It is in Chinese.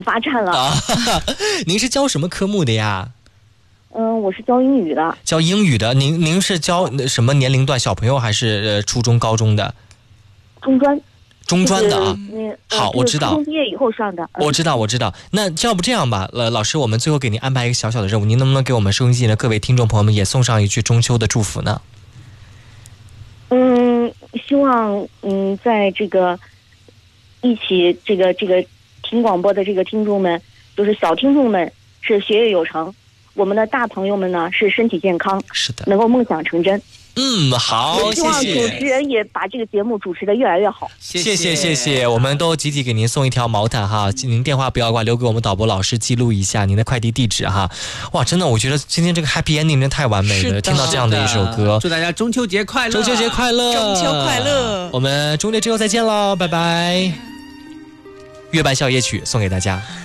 发展了。 啊，您是教什么科目的呀？ 我是教英语的。 教英语的，您是教什么年龄段？小朋友还是初中、高中的？ 中专。 中专的啊。好，我知道。 初中毕业以后上的。 我知道。那要不这样吧，老师，我们最后给您安排一个小小的任务，您能不能给我们收音机的各位听众朋友们也送上一句中秋的祝福呢？ 希望在这个一起这个听广播的这个听众们，就是小听众们是学业有成，我们的大朋友们呢是身体健康， 是的， 能够梦想成真。 好， 希望主持人也把这个节目主持得越来越好。 谢谢，我们都集体给您送一条毛毯哈，您电话不要挂，留给我们导播老师记录一下您的快递地址哈。哇，真的，我觉得今天这个 Happy Ending 真的太完美了，听到这样的一首歌， 祝大家中秋节快乐！ 中秋节快乐！ 中秋快乐！ 我们中秋之后再见喽，拜拜。月半笑夜曲送给大家。